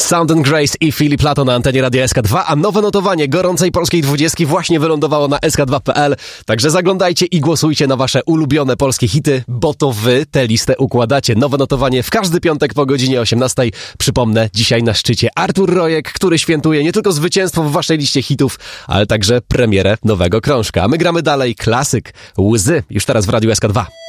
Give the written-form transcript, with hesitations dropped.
Sound and Grace i Philip Lato na antenie Radia SK2, a nowe notowanie gorącej polskiej 20 właśnie wylądowało na sk2.pl, także zaglądajcie i głosujcie na wasze ulubione polskie hity, bo to wy tę listę układacie. Nowe notowanie w każdy piątek po godzinie 18. Przypomnę, dzisiaj na szczycie Artur Rojek, który świętuje nie tylko zwycięstwo w waszej liście hitów, ale także premierę nowego krążka. A my gramy dalej klasyk Łzy, już teraz w Radiu SK2.